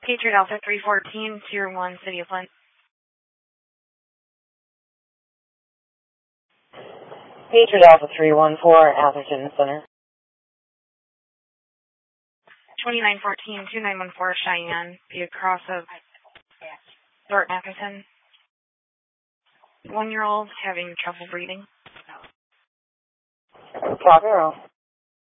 Patriot Alpha 314, Tier 1, City of Flint. Patriot Alpha 314, Atherton Center. 2914-2914, Cheyenne, via cross of Thornton Atherton. 1-year-old having trouble breathing. Copy,